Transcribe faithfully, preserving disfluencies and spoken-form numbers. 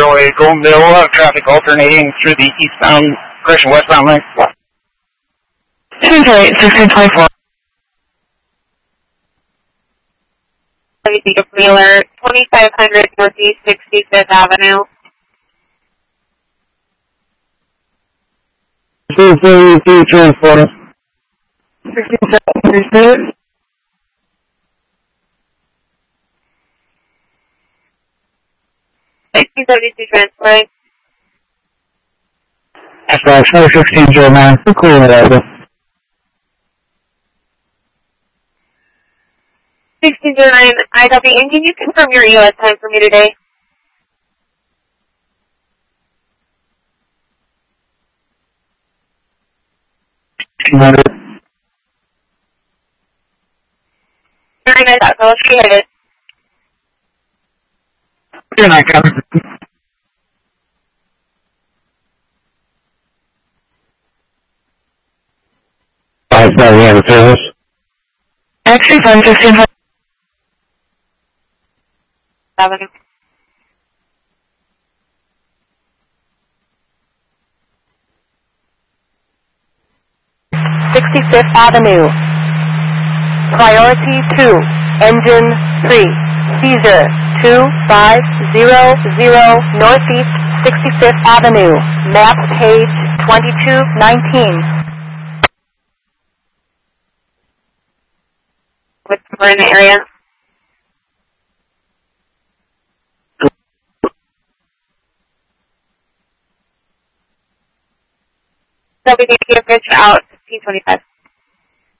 Airway, Goldenville. We'll have traffic alternating through the eastbound, correction, westbound lane. sixteen twenty-four. Wheeler, twenty-five hundred Northeast sixty-fifth Avenue. two thirty-two transporter. sixty-seven thirty-six. sixteen seventy-two transport. Dispatch, number sixteen oh nine. We're cool with that. sixteen oh nine, I copy. And can you confirm your E O S time for me today? two hundred. Very nice, so let's go ahead. Good night, Kevin. Five seven, we have a service. Actually, fine, fifteen hundred. Avenue. sixty-fifth Avenue. Priority two. Engine three. Caesar two five zero zero Northeast sixty-fifth Avenue. Map page twenty-two nineteen. What's we're in the area? So we need to get a bridge out fifteen twenty-five.